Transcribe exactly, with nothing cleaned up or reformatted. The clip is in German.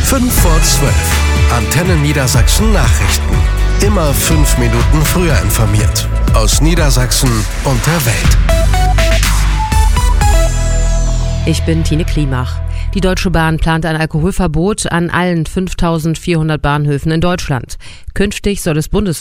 fünf vor zwölf. Antenne Niedersachsen Nachrichten. Immer fünf Minuten früher informiert. Aus Niedersachsen und der Welt. Ich bin Tine Klimach. Die Deutsche Bahn plant ein Alkoholverbot an allen fünftausendvierhundert Bahnhöfen in Deutschland. Künftig soll es Bundes